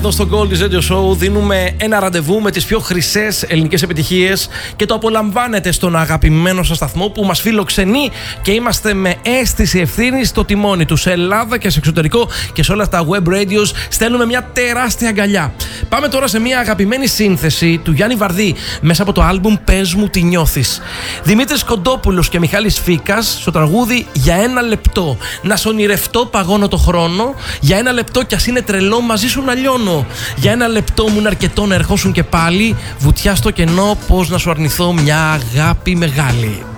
Εδώ στο Gold's Radio Show δίνουμε ένα ραντεβού με τις πιο χρυσές ελληνικές επιτυχίες και το απολαμβάνετε στον αγαπημένο σας σταθμό που μας φιλοξενεί και είμαστε με αίσθηση ευθύνης στο τιμόνι του. Σε Ελλάδα και σε εξωτερικό και σε όλα τα web radios στέλνουμε μια τεράστια αγκαλιά. Πάμε τώρα σε μια αγαπημένη σύνθεση του Γιάννη Βαρδί μέσα από το άλμπουμ «Πες μου τι νιώθεις». Δημήτρης Κοντόπουλος και Μιχάλης Φίκας στο τραγούδι «Για ένα λεπτό». Να σ' ονειρευτώ, παγώνω το χρόνο. Για ένα λεπτό κι ας είναι τρελό, μαζί σου να λιώνω. Για ένα λεπτό μου είναι αρκετό να ερχόσουν και πάλι. Βουτιά στο κενό, πώς να σου αρνηθώ μια αγάπη μεγάλη.